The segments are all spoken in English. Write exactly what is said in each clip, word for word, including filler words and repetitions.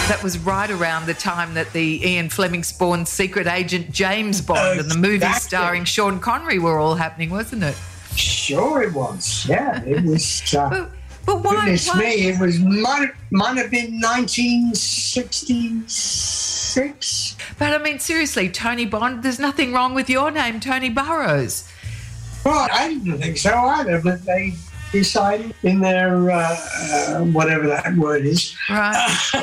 that was right around the time that the Ian Fleming spawned Secret Agent James Bond uh, and the movie exactly. starring Sean Connery were all happening, wasn't it? Sure it was, yeah. It was, uh, but, but why, goodness why? me, it was, might, might have been nineteen sixty-six. But I mean, seriously, Tony Bond, there's nothing wrong with your name, Tony Burrows. Well, I didn't think so either, but they decided in their, uh, uh, whatever that word is, right. uh,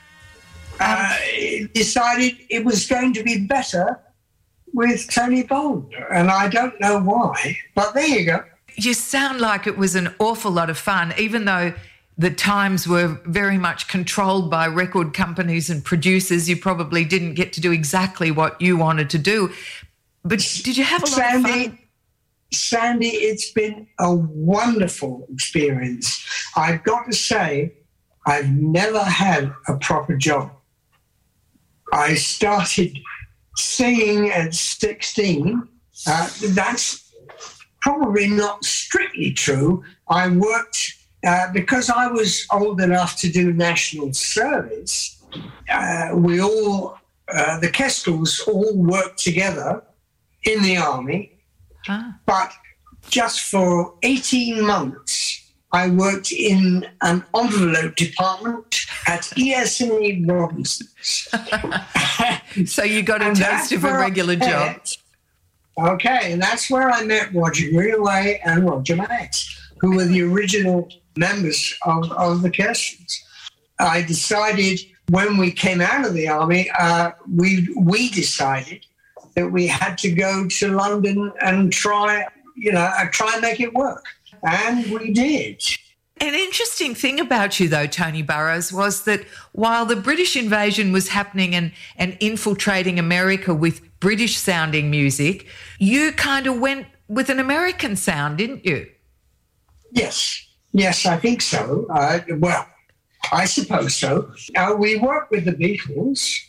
uh, decided it was going to be better with Tony Bond. And I don't know why, but there you go. You sound like it was an awful lot of fun, even though the times were very much controlled by record companies and producers. You probably didn't get to do exactly what you wanted to do. But did you have a lot Sandy, of fun? Sandy, it's been a wonderful experience. I've got to say, I've never had a proper job. I started singing at sixteen. Uh, that's probably not strictly true. I worked, uh, because I was old enough to do national service, uh, we all, uh, the Kestrels all worked together in the army. Ah. But just for eighteen months, I worked in an envelope department at E S N E Robinson's. So you got a taste of a regular job. Okay, and that's where I met Roger Greenaway and Roger Max, who were the original members of, of the Kestrels. I decided when we came out of the army, uh, we we decided that we had to go to London and try, you know, uh, try and make it work. And we did. An interesting thing about you, though, Tony Burrows, was that while the British invasion was happening and, and infiltrating America with British-sounding music, you kind of went with an American sound, didn't you? Yes. Yes, I think so. Uh, well, I suppose so. Uh, we worked with the Beatles,